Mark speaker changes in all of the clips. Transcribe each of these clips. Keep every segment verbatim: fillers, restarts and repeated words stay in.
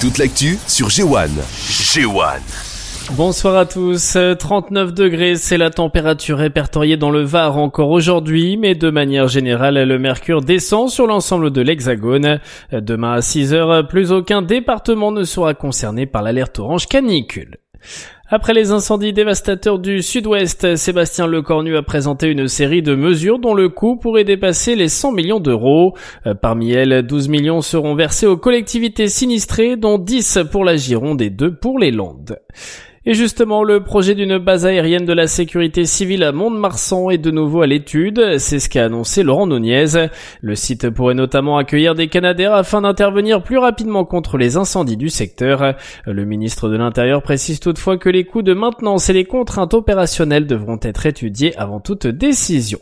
Speaker 1: Toute l'actu sur G un. G un.
Speaker 2: Bonsoir à tous. trente-neuf degrés, c'est la température répertoriée dans le Var encore aujourd'hui, mais de manière générale, le mercure descend sur l'ensemble de l'Hexagone. Demain à six heures, plus aucun département ne sera concerné par l'alerte orange canicule. Après les incendies dévastateurs du sud-ouest, Sébastien Lecornu a présenté une série de mesures dont le coût pourrait dépasser les cent millions d'euros. Parmi elles, douze millions seront versés aux collectivités sinistrées, dont dix pour la Gironde et deux pour les Landes. Et justement, le projet d'une base aérienne de la sécurité civile à Mont-de-Marsan est de nouveau à l'étude, c'est ce qu'a annoncé Laurent Nunez. Le site pourrait notamment accueillir des Canadair afin d'intervenir plus rapidement contre les incendies du secteur. Le ministre de l'Intérieur précise toutefois que les coûts de maintenance et les contraintes opérationnelles devront être étudiés avant toute décision.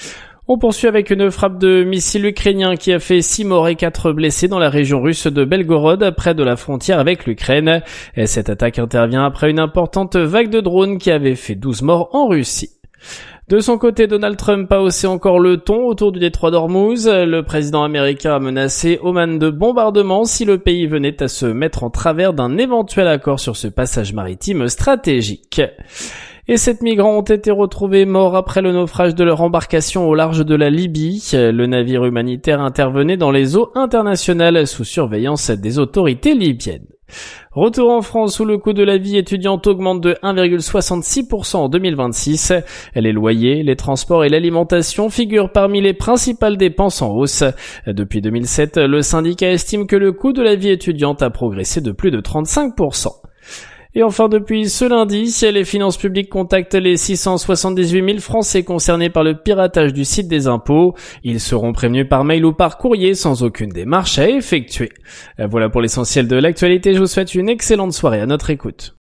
Speaker 2: On poursuit avec une frappe de missile ukrainien qui a fait six morts et quatre blessés dans la région russe de Belgorod, près de la frontière avec l'Ukraine. Et cette attaque intervient après une importante vague de drones qui avait fait douze morts en Russie. De son côté, Donald Trump a haussé encore le ton autour du détroit d'Ormuz. Le président américain a menacé Oman de bombardement si le pays venait à se mettre en travers d'un éventuel accord sur ce passage maritime stratégique. Et sept migrants ont été retrouvés morts après le naufrage de leur embarcation au large de la Libye. Le navire humanitaire intervenait dans les eaux internationales sous surveillance des autorités libyennes. Retour en France où le coût de la vie étudiante augmente de un virgule soixante-six pour cent en deux mille vingt-six. Les loyers, les transports et l'alimentation figurent parmi les principales dépenses en hausse. Depuis deux mille sept, le syndicat estime que le coût de la vie étudiante a progressé de plus de trente-cinq pour cent. Et enfin, depuis ce lundi, les finances publiques contactent les six cent soixante-dix-huit mille Français concernés par le piratage du site des impôts. Ils seront prévenus par mail ou par courrier sans aucune démarche à effectuer. Voilà pour l'essentiel de l'actualité. Je vous souhaite une excellente soirée à notre écoute.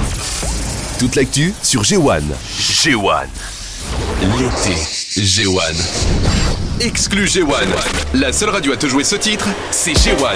Speaker 1: Toute l'actu sur G un. G un. L'été G un. Exclu G un. La seule radio à te jouer ce titre, c'est G un.